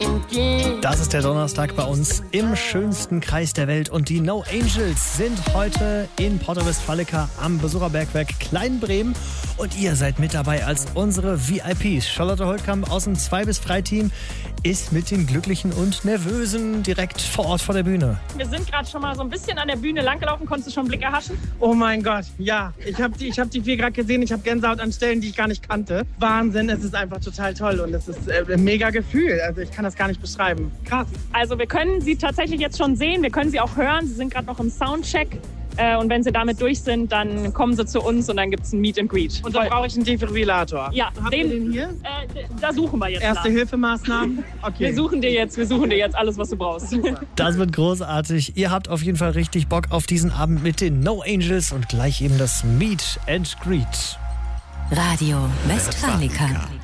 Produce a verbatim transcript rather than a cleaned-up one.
Das ist der Donnerstag bei uns im schönsten Kreis der Welt und die No Angels sind heute in Porta Westfalica am Besucherbergwerk Kleinbremen und ihr seid mit dabei als unsere V I Ps. Charlotte Holtkamp aus dem zwei bis drei Team ist mit den Glücklichen und Nervösen direkt vor Ort vor der Bühne. Wir sind gerade schon mal so ein bisschen an der Bühne langgelaufen. Konntest du schon einen Blick erhaschen? Oh mein Gott, ja. Ich habe die, ich hab die vier gerade gesehen. Ich habe Gänsehaut an Stellen, die ich gar nicht kannte. Wahnsinn, es ist einfach total toll und es ist äh, ein mega Gefühl. Also ich kann das gar nicht beschreiben. Krass. Also wir können sie tatsächlich jetzt schon sehen. Wir können sie auch hören. Sie sind gerade noch im Soundcheck. Äh, und wenn sie damit durch sind, dann kommen sie zu uns und dann gibt es ein Meet and Greet. Und dann brauche ich einen Defibrillator. Ja, habt den, ihr den hier? Äh, da suchen wir jetzt. Erste nach. Hilfemaßnahmen? Okay. Wir suchen dir jetzt, wir suchen dir jetzt alles, was du brauchst. Super. Das wird großartig. Ihr habt auf jeden Fall richtig Bock auf diesen Abend mit den No Angels und gleich eben das Meet and Greet. Radio Westfalica.